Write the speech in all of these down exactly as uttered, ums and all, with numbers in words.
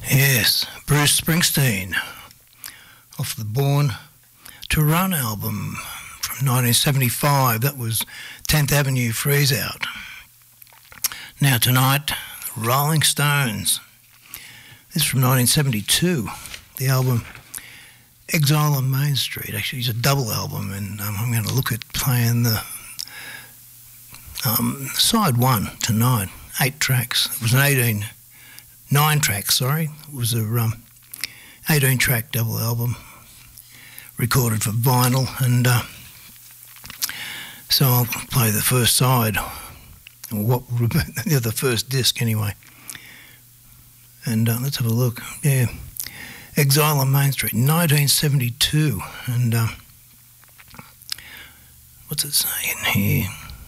Yes, Bruce Springsteen, off the Born to Run album from nineteen seventy-five. That was tenth Avenue Freeze Out. Now tonight, Rolling Stones. This is from nineteen seventy-two, the album Exile on Main Street. Actually, it's a double album, and um, I'm going to look at playing the um, side one tonight, eight tracks. It was an eighteen... Nine tracks, sorry. It was a um, eighteen-track double album recorded for vinyl, and uh, so I'll play the first side, or what would be the first disc anyway. And uh, let's have a look. Yeah, Exile on Main Street, nineteen seventy-two, and uh, what's it saying here?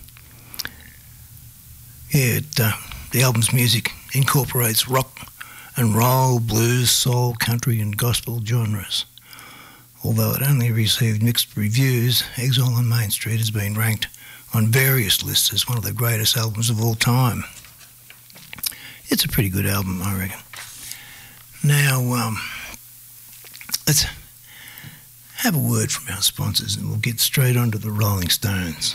Yeah, it, uh, the album's music incorporates rock and roll, blues, soul, country and gospel genres. Although it only received mixed reviews, Exile on Main Street has been ranked on various lists as one of the greatest albums of all time. It's a pretty good album, I reckon. Now, um, let's have a word from our sponsors and we'll get straight on to the Rolling Stones.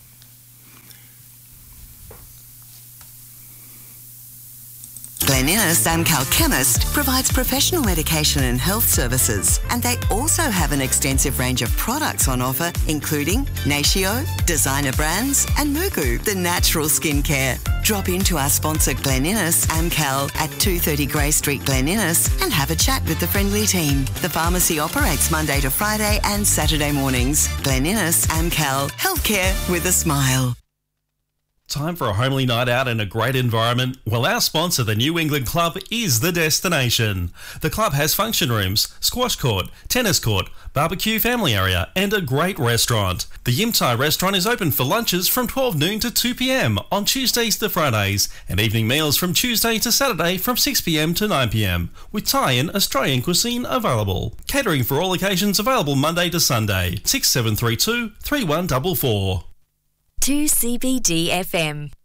Glen Innes Amcal Chemist provides professional medication and health services, and they also have an extensive range of products on offer, including Natio, designer brands, and Mugu, the natural skincare. Drop into our sponsor Glen Innes Amcal at two thirty Grey Street, Glen Innes, and have a chat with the friendly team. The pharmacy operates Monday to Friday and Saturday mornings. Glen Innes Amcal, healthcare with a smile. Time for a homely night out in a great environment? Well, our sponsor, the New England Club, is the destination. The club has function rooms, squash court, tennis court, barbecue family area, and a great restaurant. The Yim Thai restaurant is open for lunches from twelve noon to two p.m. on Tuesdays to Fridays, and evening meals from Tuesday to Saturday from six p.m. to nine p.m, with Thai and Australian cuisine available. Catering for all occasions available Monday to Sunday. six seven three two, three one four four. two C B D F M.